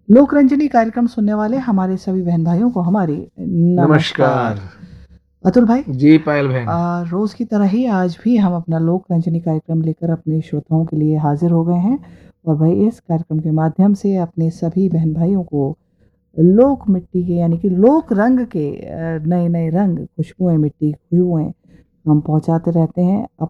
लोक रंजनी कार्यक्रम सुनने वाले हमारे सभी बहन भाइयों को हमारी नमस्कार। अतुल भाई, जी पायल बहन। रोज की तरह ही आज भी हम अपना लोक रंजनी कार्यक्रम लेकर अपने श्रोताओं के लिए हाजिर हो गए हैं। और भाई, इस कार्यक्रम के माध्यम से अपने सभी बहन भाइयों को लोक मिट्टी के यानी कि लोक रंग के नए नए रंग, खुशबुएं, मिट्टी की खुशबुएं हम पहुंचाते रहते हैं।